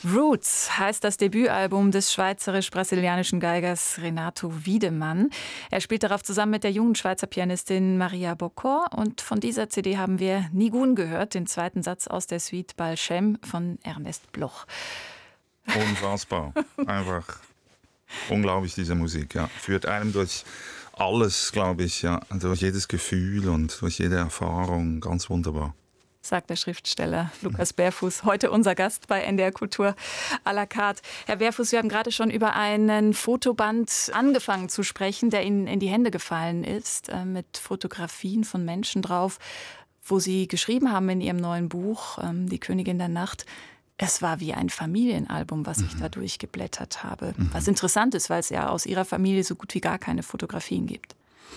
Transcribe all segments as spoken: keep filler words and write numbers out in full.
Roots heißt das Debütalbum des schweizerisch-brasilianischen Geigers Renato Wiedemann. Er spielt darauf zusammen mit der jungen Schweizer Pianistin Maria Bocor. Und von dieser C D haben wir Nigun gehört, den zweiten Satz aus der Suite Balchem von Ernest Bloch. Unfassbar. Einfach unglaublich, diese Musik. Ja. Führt einem durch alles, glaube ich, ja. Durch jedes Gefühl und durch jede Erfahrung. Ganz wunderbar. Sagt der Schriftsteller Lukas Berfuß, heute unser Gast bei N D R Kultur à la carte. Herr Berfuß, wir haben gerade schon über einen Fotoband angefangen zu sprechen, der Ihnen in die Hände gefallen ist, äh, mit Fotografien von Menschen drauf, wo Sie geschrieben haben in Ihrem neuen Buch, ähm, Die Königin der Nacht. Es war wie ein Familienalbum, was ich mhm. da durchgeblättert habe. Mhm. Was interessant ist, weil es ja aus Ihrer Familie so gut wie gar keine Fotografien gibt.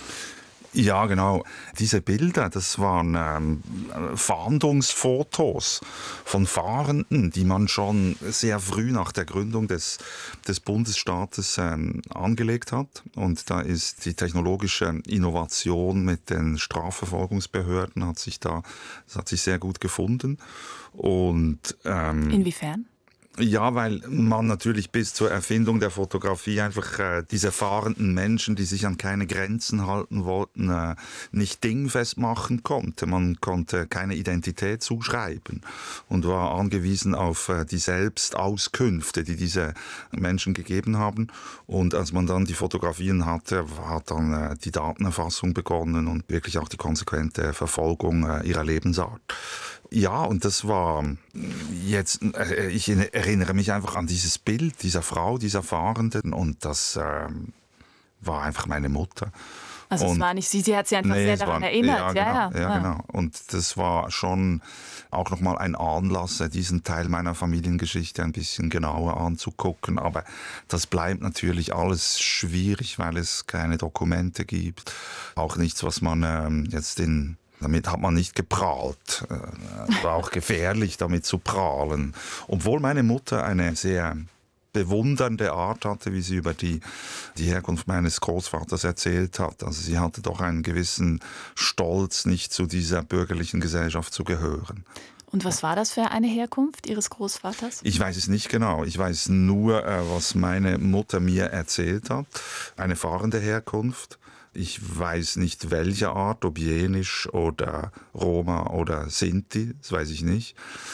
Ja, genau. Diese Bilder, das waren ähm, Fahndungsfotos von Fahrenden, die man schon sehr früh nach der Gründung des, des Bundesstaates ähm, angelegt hat. Und da ist die technologische Innovation mit den Strafverfolgungsbehörden hat sich da, das hat sich sehr gut gefunden. Und ähm, inwiefern? Ja, weil man natürlich bis zur Erfindung der Fotografie einfach äh, diese fahrenden Menschen, die sich an keine Grenzen halten wollten, äh, nicht dingfest machen konnte. Man konnte keine Identität zuschreiben und war angewiesen auf äh, die Selbstauskünfte, die diese Menschen gegeben haben. Und als man dann die Fotografien hatte, hat dann äh, die Datenerfassung begonnen und wirklich auch die konsequente Verfolgung äh, ihrer Lebensart. Ja, und das war jetzt, ich erinnere mich einfach an dieses Bild dieser Frau, dieser Fahrenden, und das ähm, war einfach meine Mutter. Also und, es war nicht sie, sie hat sich einfach nee, sehr daran war, erinnert. Ja, ja, genau, ja. ja, genau. Und das war schon auch nochmal ein Anlass, diesen Teil meiner Familiengeschichte ein bisschen genauer anzugucken. Aber das bleibt natürlich alles schwierig, weil es keine Dokumente gibt. Auch nichts, was man ähm, jetzt in... Damit hat man nicht geprahlt. Es war auch gefährlich, damit zu prahlen. Obwohl meine Mutter eine sehr bewundernde Art hatte, wie sie über die, die Herkunft meines Großvaters erzählt hat. Also sie hatte doch einen gewissen Stolz, nicht zu dieser bürgerlichen Gesellschaft zu gehören. Und was war das für eine Herkunft Ihres Großvaters? Ich weiß es nicht genau. Ich weiß nur, was meine Mutter mir erzählt hat. Eine fahrende Herkunft. Ich weiß nicht, welche Art, ob Jenisch oder Roma oder Sinti, das weiß ich nicht.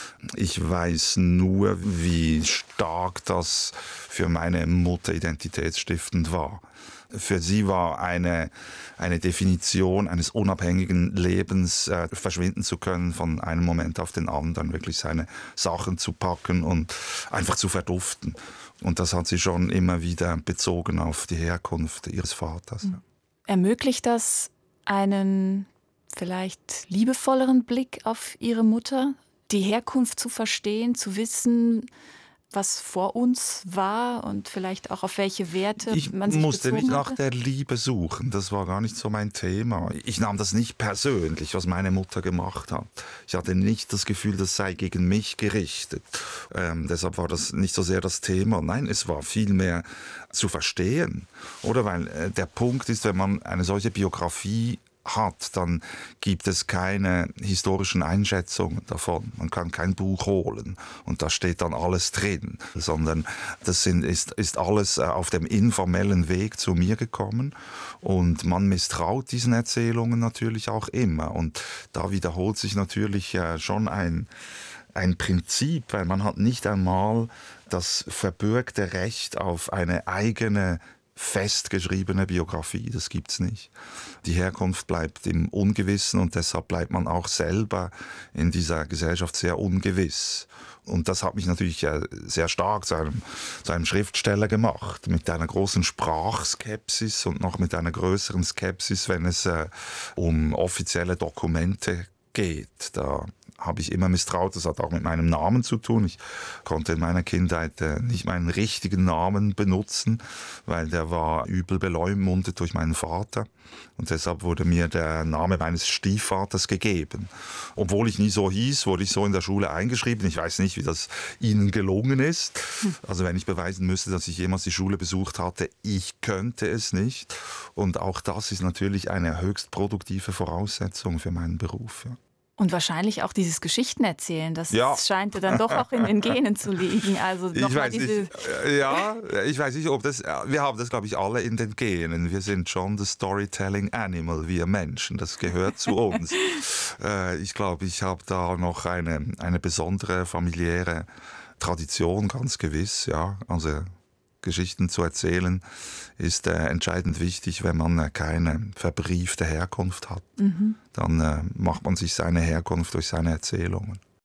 Ich weiß nur, wie stark das für meine Mutter identitätsstiftend war. Für sie war eine, eine Definition eines unabhängigen Lebens, äh, verschwinden zu können von einem Moment auf den anderen, wirklich seine Sachen zu packen und einfach zu verduften. Und das hat sie schon immer wieder bezogen auf die Herkunft ihres Vaters. Mhm. Ermöglicht das einen vielleicht liebevolleren Blick auf Ihre Mutter? Die Herkunft zu verstehen, zu wissen, was vor uns war und vielleicht auch auf welche Werte ich man sich musste bezogen nicht nach hatte? der Liebe suchen, das war gar nicht so mein Thema. Ich nahm das nicht persönlich, was meine Mutter gemacht hat. Ich hatte nicht das Gefühl, das sei gegen mich gerichtet. Ähm, deshalb war das nicht so sehr das Thema. Nein, es war vielmehr zu verstehen. Oder weil äh, der Punkt ist, wenn man eine solche Biografie hat, dann gibt es keine historischen Einschätzungen davon. Man kann kein Buch holen und da steht dann alles drin, sondern das sind, ist, ist alles auf dem informellen Weg zu mir gekommen und man misstraut diesen Erzählungen natürlich auch immer und da wiederholt sich natürlich schon ein ein Prinzip, weil man hat nicht einmal das verbürgte Recht auf eine eigene festgeschriebene Biografie, das gibt's nicht. Die Herkunft bleibt im Ungewissen und deshalb bleibt man auch selber in dieser Gesellschaft sehr ungewiss. Und das hat mich natürlich sehr stark zu einem, zu einem Schriftsteller gemacht, mit einer großen Sprachskepsis und noch mit einer größeren Skepsis, wenn es äh, um offizielle Dokumente geht. Da habe ich immer misstraut. Das hat auch mit meinem Namen zu tun. Ich konnte in meiner Kindheit äh, nicht meinen richtigen Namen benutzen, weil der war übel beleumundet durch meinen Vater. Und deshalb wurde mir der Name meines Stiefvaters gegeben. Obwohl ich nie so hieß, wurde ich so in der Schule eingeschrieben. Ich weiß nicht, wie das Ihnen gelungen ist. Also wenn ich beweisen müsste, dass ich jemals die Schule besucht hatte, ich könnte es nicht. Und auch das ist natürlich eine höchst produktive Voraussetzung für meinen Beruf. Ja. Und wahrscheinlich auch dieses Geschichtenerzählen, das Ja. scheint ja dann doch auch in den Genen zu liegen. Also Ich noch mal weiß diese nicht, äh, ja, ich weiß nicht, ob das, wir haben das, glaube ich, alle in den Genen. Wir sind schon das Storytelling Animal, wir Menschen, das gehört zu uns. äh, ich glaube, ich habe da noch eine, eine besondere familiäre Tradition, ganz gewiss, ja, also Geschichten zu erzählen, ist äh, entscheidend wichtig, wenn man äh, keine verbriefte Herkunft hat. Mhm. Dann äh, macht man sich seine Herkunft durch seine Erzählungen.